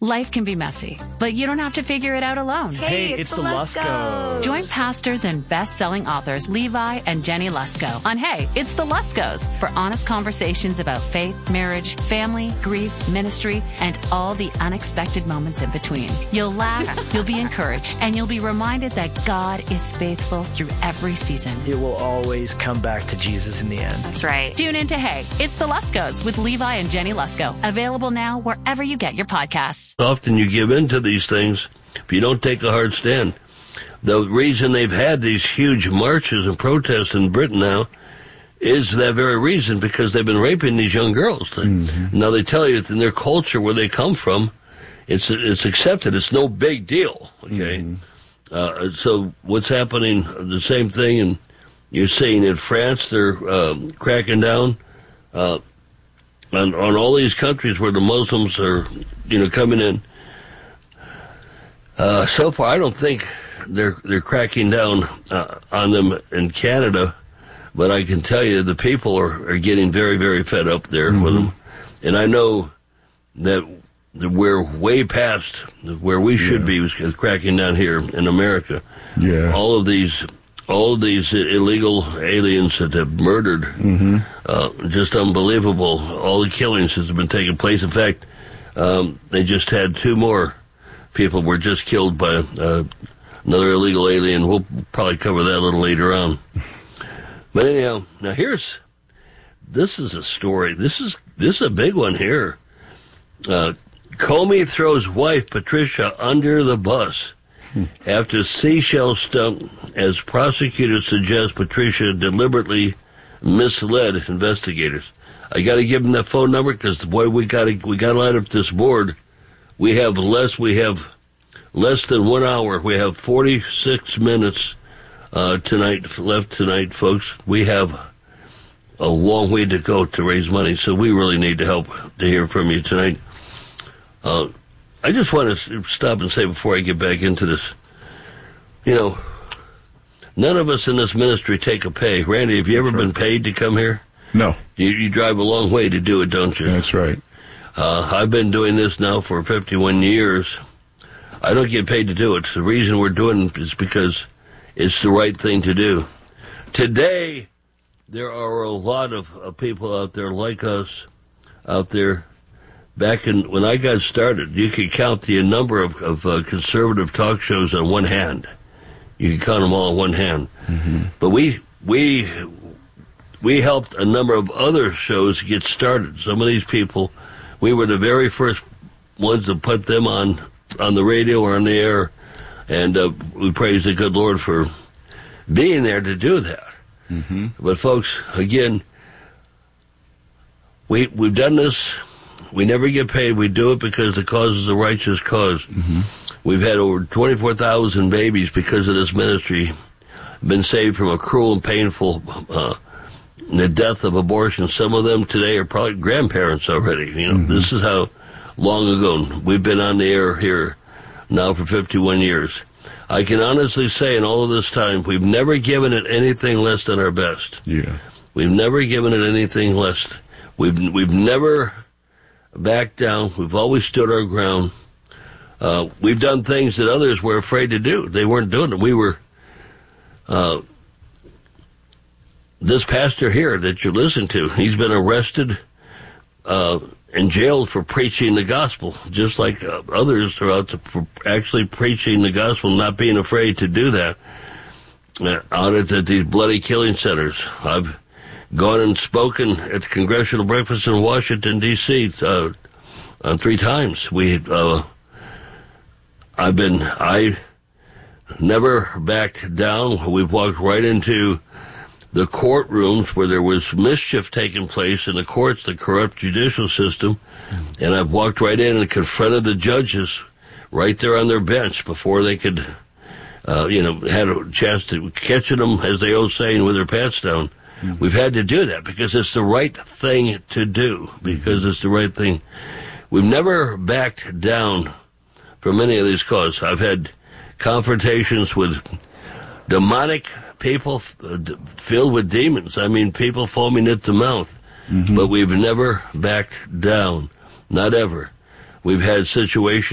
Life can be messy, but you don't have to figure it out alone. Hey, it's the Luskos. Join pastors and best-selling authors Levi and Jenny Lusko on Hey, It's the Luskos for honest conversations about faith, marriage, family, grief, ministry, and all the unexpected moments in between. You'll laugh, you'll be encouraged, and you'll be reminded that God is faithful through every season. It will always come back to Jesus in the end. That's right. Tune in to Hey, It's the Luskos with Levi and Jenny Lusko. Available now wherever you get your podcasts. Often you give in to these things if you don't take a hard stand. The reason they've had these huge marches and protests in Britain now is that very reason, because they've been raping these young girls. Mm-hmm. Now they tell you it's in their culture where they come from, it's accepted. It's no big deal. Okay, so what's happening? The same thing, and you're seeing in France they're cracking down on all these countries where the Muslims are, coming in. So far, I don't think they're cracking down on them in Canada, but I can tell you the people are getting very, very fed up there with them. And I know that we're way past where we should be with cracking down here in America. Yeah. All of these illegal aliens that have murdered, just unbelievable. All the killings that have been taking place. In fact, they just had 2 more people were just killed by another illegal alien. We'll probably cover that a little later on. But anyhow, now this is a story. This is a big one here. Comey throws wife Patricia under the bus after seashell stunt, as prosecutors suggest Patricia deliberately misled investigators. I got to give them that phone number because, boy, we got to light up this board. We have less than 1 hour. We have 46 minutes left tonight, folks. We have a long way to go to raise money, so we really need to help to hear from you tonight. I just want to stop and say before I get back into this, none of us in this ministry take a pay. Randy, have you ever been paid to come here? No. You drive a long way to do it, don't you? That's right. I've been doing this now for 51 years. I don't get paid to do it. The reason we're doing it is because it's the right thing to do. Today, there are a lot of people out there like us out there. Back when I got started, you could count the number of conservative talk shows on one hand. You could count them all on one hand. Mm-hmm. But we helped a number of other shows get started. Some of these people, we were the very first ones to put them on the radio or on the air, and we praise the good Lord for being there to do that. Mm-hmm. But folks, again, we've done this. We never get paid. We do it because the cause is a righteous cause. Mm-hmm. We've had over 24,000 babies because of this ministry been saved from a cruel and painful the death of abortion. Some of them today are probably grandparents already. This is how long ago we've been on the air here now for 51 years. I can honestly say in all of this time, we've never given it anything less than our best. Yeah. We've never given it anything less. We've never backed down. We've always stood our ground. We've done things that others were afraid to do. They weren't doing it. We were, this pastor here that you listen to, he's been arrested and jailed for preaching the gospel, just like others are out for actually preaching the gospel, not being afraid to do that out at these bloody killing centers. I've gone and spoken at the Congressional Breakfast in Washington, D.C. 3 times. I never backed down. We've walked right into the courtrooms where there was mischief taking place in the courts, the corrupt judicial system, and I've walked right in and confronted the judges right there on their bench before they could, had a chance to catching them, as they always saying, with their pants down. Mm-hmm. We've had to do that because it's the right thing to do, because it's the right thing. We've never backed down from any of these causes. I've had confrontations with demonic people filled with demons. I mean, people foaming at the mouth. Mm-hmm. But we've never backed down. Not ever. We've had situations